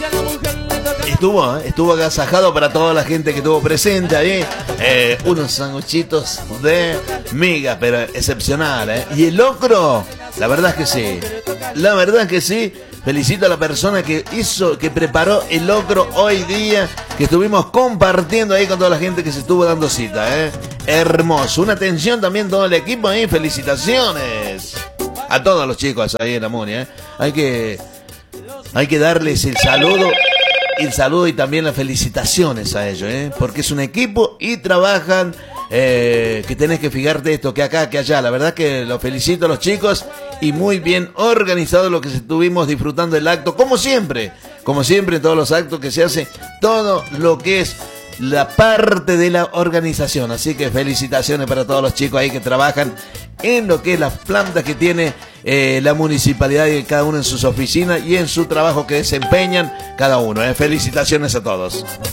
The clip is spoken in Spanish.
Estuvo agasajado para toda la gente que estuvo presente ahí. Unos sanguchitos de miga, pero excepcional, Y el locro, la verdad es que sí. La verdad es que sí. Felicito a la persona que preparó el locro hoy día, que estuvimos compartiendo ahí con toda la gente que se estuvo dando cita, Hermoso. Una atención también todo el equipo ahí. Felicitaciones a todos los chicos ahí en la Muni, Hay que darles el saludo y también las felicitaciones a ellos, porque es un equipo y trabajan, que tenés que fijarte esto, que acá, que allá. La verdad que los felicito a los chicos y muy bien organizado lo que estuvimos disfrutando del acto, como siempre en todos los actos que se hace, todo lo que es la parte de la organización. Así que felicitaciones para todos los chicos ahí que trabajan en lo que es las plantas que tiene la municipalidad, y cada uno en sus oficinas y en su trabajo que desempeñan cada uno. Felicitaciones a todos.